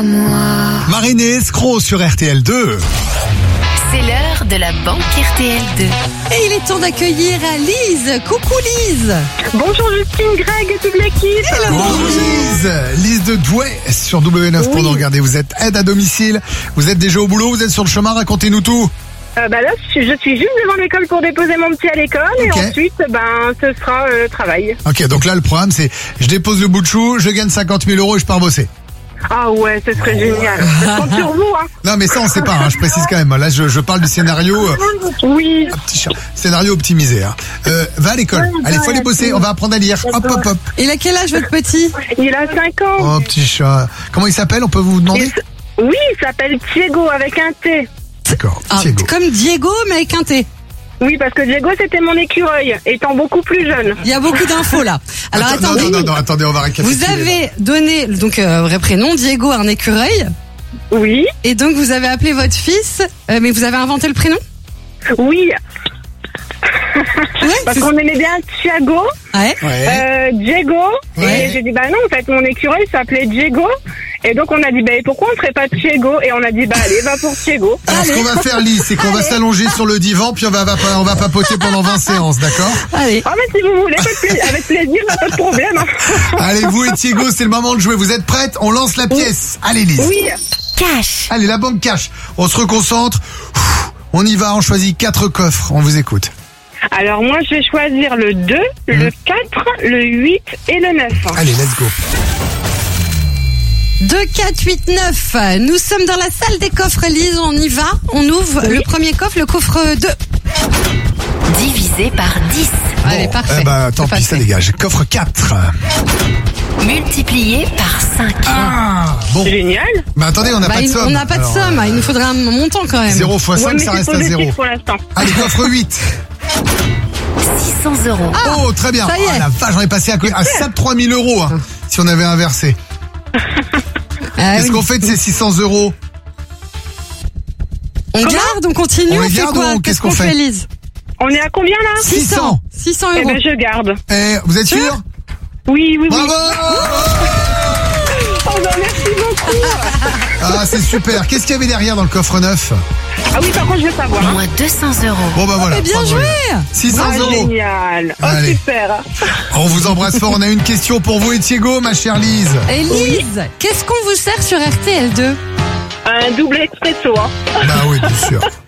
à moi. Marinée Escroc sur RTL2. C'est l'heure de la banque RTL2. Et il est temps d'accueillir Lise. Coucou Lise. Bonjour Justine, Greg et toute l'équipe. Bonjour Lise de Douai sur W9 pour nous regarder. Vous êtes aide à domicile, vous êtes déjà au boulot, vous êtes sur le chemin, racontez-nous tout. Là, je suis juste devant l'école pour déposer mon petit à l'école et ensuite, ce sera travail. Ok, donc là le programme c'est, je dépose le bout de chou, je gagne 50 000 € et je pars bosser. Ah ouais, ce serait génial. Je compte sur vous, hein. Non mais ça on sait pas, hein, je précise quand même. Là je parle du scénario. Oui. Petit chat, scénario optimisé. Hein. Va à l'école. Allez, faut aller bosser. On va apprendre à lire. Hop hop hop. Il a quel âge votre petit? Il a 5 ans. Oh petit chat. Comment il s'appelle? On peut vous demander? Oui, il s'appelle Diego avec un T. D'accord. Ah, Diego. comme Diego mais avec un T. Oui, parce que Diego c'était mon écureuil, étant beaucoup plus jeune. Il y a beaucoup d'infos là. Alors attendez. Non, attendez, on va récapituler. Vous avez donné donc vrai prénom Diego un écureuil. Oui. Et donc vous avez appelé votre fils, mais vous avez inventé le prénom? Oui. Ouais, Parce qu'on aimait bien Thiago, Ouais. Diego, Ouais. et j'ai dit non, en fait mon écureuil s'appelait Diego, et donc on a dit pourquoi on ferait pas Diego, et on a dit allez, va pour Diego. Alors ce qu'on va faire Lise, c'est qu'on va s'allonger sur le divan puis on va papoter pendant 20 séances, d'accord? Allez. Ah mais si vous voulez, avec plaisir, pas de problème. Allez, vous et Diego, c'est le moment de jouer. Vous êtes prêtes? On lance la pièce. Allez Lise. Oui. Cash. Allez, la banque cash. On se reconcentre. On y va, on choisit 4 coffres. On vous écoute. Alors moi je vais choisir le 2, le 4, le 8 et le 9. Allez, let's go. 2, 4, 8, 9. Nous sommes dans la salle des coffres, Lise. On y va. On ouvre le premier coffre, le coffre 2. Divisé par 10. Allez, parfait. Tant C'est pis, ça parfait. dégage. Coffre 4. Multiplié par 5. Ah, bon. Génial. Bah attendez, on n'a pas de somme. On n'a pas de Alors, somme. Il nous faudrait un montant quand même. 0 fois 5, Ouais, mais ça c'est reste à positif 0. pour l'instant. Allez, coffre 8. 600 €. Oh, très bien. ça y est. Oh, la vache, j'en ai passé à ça de 3 000 €, hein, si on avait inversé. Ah Qu'est-ce oui. qu'on fait de ces 600 €? On garde, on continue, On les fait garde quoi? ou qu'est-ce qu'on fait, Lise? On est à combien là? 600. 600 Eh euros. je garde. Vous êtes sûr? Oui. Bravo! Oh merci beaucoup. Ah, c'est super. Qu'est-ce qu'il y avait derrière dans le coffre 9? Ah oui, par contre je veux savoir. Moins 200 €. Bon, bah voilà. Mais bien Bravo. joué! 600 Ah, €. génial. Oh Allez. super. On vous embrasse fort. On a une question pour vous et Diego, ma chère Lise. Et Lise, qu'est-ce qu'on vous sert sur RTL2? Un double expresso, hein. Bah oui, bien sûr.